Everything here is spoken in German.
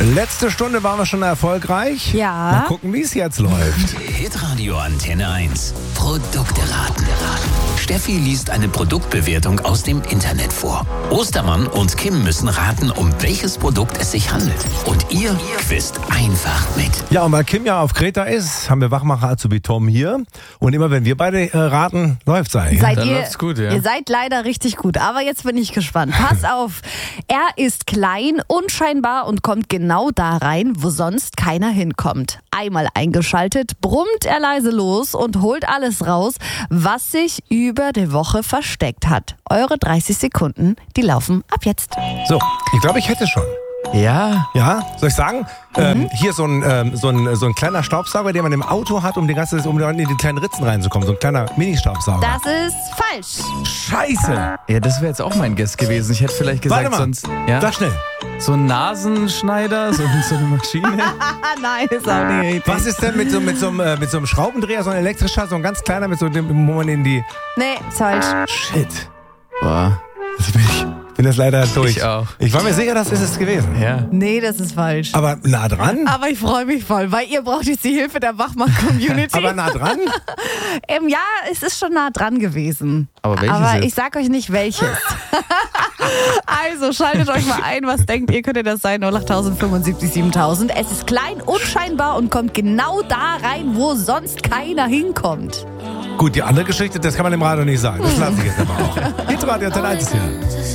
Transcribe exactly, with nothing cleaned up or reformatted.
Letzte Stunde waren wir schon erfolgreich. Ja. Mal gucken, wie es jetzt läuft. Hitradio Antenne eins. Produkte raten. Steffi liest eine Produktbewertung aus dem Internet vor. Ostermann und Kim müssen raten, um welches Produkt es sich handelt. Und ihr quizt einfach mit. Ja, und weil Kim ja auf Kreta ist, haben wir Wachmacher Azubi Tom hier. Und immer wenn wir beide äh, raten, läuft's eigentlich. Seid Dann ihr, läuft's gut, ja. ihr seid leider richtig gut, aber jetzt bin ich gespannt. Pass auf, er ist klein, unscheinbar und kommt genau da rein, wo sonst keiner hinkommt. Einmal eingeschaltet, brummt er leise los und holt alles raus, was sich über die Woche versteckt hat. Eure dreißig Sekunden, die laufen ab jetzt. So, ich glaube, ich hätte schon. Ja. Ja, soll ich sagen? Mhm. Ähm, hier so ein, ähm, so, ein, so ein kleiner Staubsauger, den man im Auto hat, um, die ganze, um in die kleinen Ritzen reinzukommen. So ein kleiner Mini-Staubsauger. Das ist falsch. Scheiße! Ja, das wäre jetzt auch mein Guess gewesen. Ich hätte vielleicht gesagt, Warte mal, sonst. Ja, sag schnell. so ein Nasenschneider, so, so eine Maschine. Ah, nein, ist auch nicht richtig. Was ist denn mit so, mit, so, einem, äh, mit so einem Schraubendreher, so ein elektrischer, so ein ganz kleiner, mit so dem, wo man in die... Nee, ist falsch. Shit. Boah. Das bin ich bin das leider durch. Ich auch. Ich war mir sicher, das ist es gewesen. Ja. Nee, das ist falsch. Aber nah dran? Aber ich freue mich voll, weil ihr braucht jetzt die Hilfe der Wachmann-Community. Aber nah dran? ähm, ja, es ist schon nah dran gewesen. Aber welches Aber jetzt? ich sag euch nicht welches. Also schaltet euch mal ein, was denkt ihr, könnte das sein? null acht fünfundsiebzig siebentausend. Es ist klein, unscheinbar und kommt genau da rein, wo sonst keiner hinkommt. Gut, die andere Geschichte, das kann man im Radio nicht sagen. Das lasse ich jetzt aber auch. Hitradio Antenne eins ist hier.